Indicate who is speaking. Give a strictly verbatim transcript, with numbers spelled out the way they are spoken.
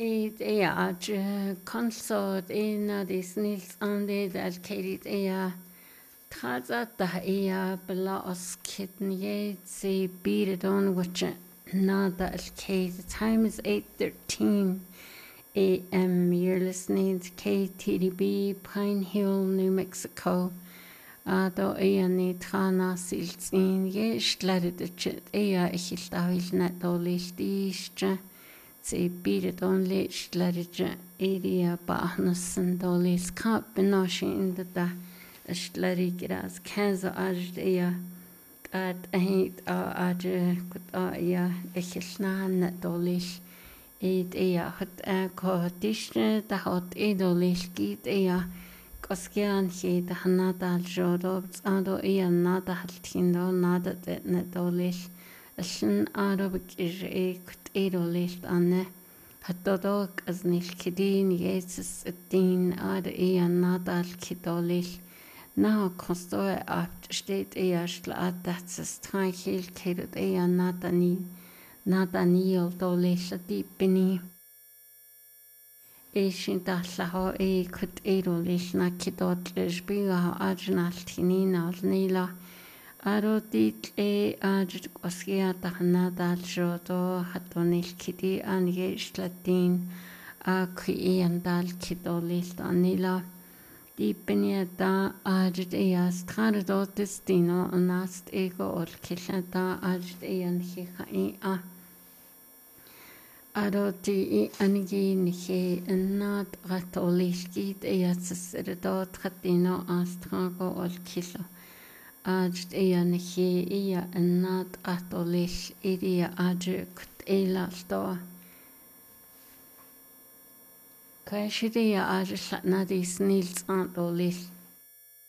Speaker 1: It ea je consort ina dis nils ande dal kedit ea traza da ea bela os kitten ye se beat it on which na dal ked. The time is eight thirteen a m. You're listening to K T D B Pine Hill, New Mexico. Ado ea ni trana silzin ye shladet it ea ichildavil net dolish distra. Se beat on lich ladija area bahnussen dolis kap benoshi in the da ashlarigiras kanza ajd ea at a hit a aje kut a ea echilna net dolish ed ea hut a kohotishne da hot edolish git ea koskian he da hanada jodob ado ea nada haltindo nada net dolish Allan arabig is e kut edolish anne Hattodok as nil kidin Jesus din ad ea nadal kidolish na kostoe apt steht ea schla das tranquil kedet ea nadani nadaniel dolish dipini Ishin dallaho e kut edolish na kidot lesbiga ajnal tinina nila Aro dit e ajit oskia tahna dal jodo hatonil kidi an yeslatin a kui an dal kidolil anila di penieta ajit e astrado destino nast ego ol kilata ajit e an hiha e a Aro di e anigi nihe nat ratolish git e asirdo tratino astrago ol kilo Ajd ea nehe ea nat atolish iria adjukt ela sto. Kashidea adjuslat nadis nils antolish.